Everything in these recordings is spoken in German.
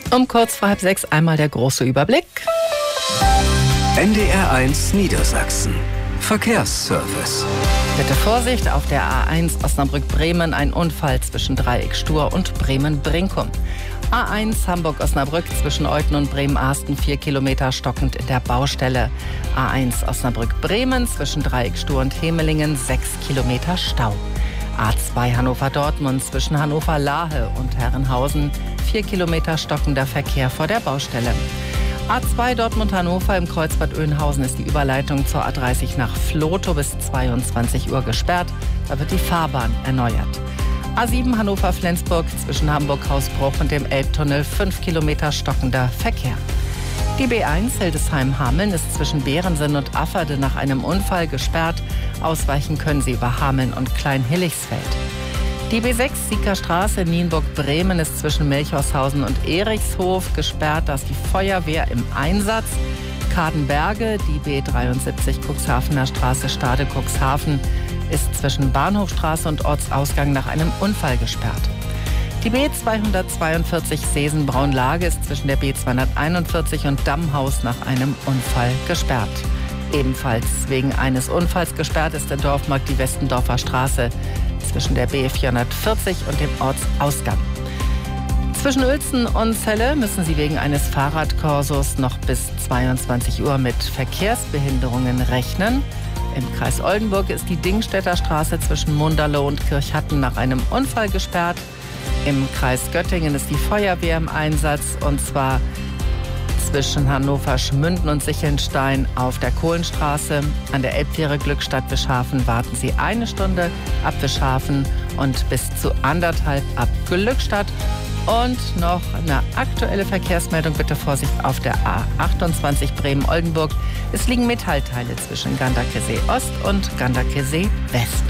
Um kurz vor 5:30 einmal der große Überblick. NDR1 Niedersachsen. Verkehrsservice. Bitte Vorsicht auf der A1 Osnabrück-Bremen, ein Unfall zwischen Dreieck-Stur und Bremen-Brinkum. A1 Hamburg-Osnabrück zwischen Euthen und Bremen-Arsten 4 Kilometer stockend in der Baustelle. A1 Osnabrück-Bremen zwischen Dreieck-Stur und Hemelingen 6 Kilometer Stau. A2 Hannover-Dortmund zwischen Hannover-Lahe und Herrenhausen 4 Kilometer stockender Verkehr vor der Baustelle. A2 Dortmund-Hannover im Kreuzbad Oeynhausen ist die Überleitung zur A30 nach Vlotho bis 22 Uhr gesperrt. Da wird die Fahrbahn erneuert. A7 Hannover-Flensburg zwischen Hamburg-Hausbruch und dem Elbtunnel 5 Kilometer stockender Verkehr. Die B1 Hildesheim-Hameln ist zwischen Berensen und Afferde nach einem Unfall gesperrt. Ausweichen können Sie über Hameln und Kleinhillichsfeld. Die B6 Siegerstraße Nienburg-Bremen ist zwischen Melchorshausen und Erichshof gesperrt. Da ist die Feuerwehr im Einsatz. Kadenberge, die B73 Cuxhavener Straße Stade-Cuxhaven ist zwischen Bahnhofstraße und Ortsausgang nach einem Unfall gesperrt. Die B242 Seesen-Braunlage ist zwischen der B241 und Dammhaus nach einem Unfall gesperrt. Ebenfalls wegen eines Unfalls gesperrt ist in Dorfmarkt die Westendorfer Straße zwischen der B440 und dem Ortsausgang. Zwischen Uelzen und Celle müssen Sie wegen eines Fahrradkorsos noch bis 22 Uhr mit Verkehrsbehinderungen rechnen. Im Kreis Oldenburg ist die Dingstädter Straße zwischen Munderloh und Kirchhatten nach einem Unfall gesperrt. Im Kreis Göttingen ist die Feuerwehr im Einsatz, und zwar zwischen Hannover-Schmünden und Sichelnstein auf der Kohlenstraße. An der Elbfähre Glückstadt-Wischhafen warten Sie 1 Stunde ab Wischhafen und bis zu 1,5 ab Glückstadt. Und noch eine aktuelle Verkehrsmeldung, bitte Vorsicht auf der A28 Bremen-Oldenburg. Es liegen Metallteile zwischen Ganderkesee Ost und Ganderkesee West.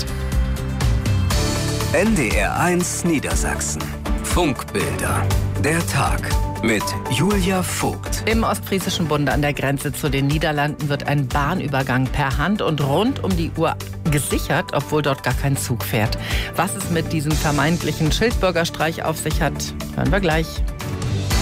NDR1 Niedersachsen. Funkbilder. Der Tag mit Julia Vogt. Im Ostfriesischen Bund an der Grenze zu den Niederlanden wird ein Bahnübergang per Hand und rund um die Uhr gesichert, obwohl dort gar kein Zug fährt. Was es mit diesem vermeintlichen Schildbürgerstreich auf sich hat, hören wir gleich.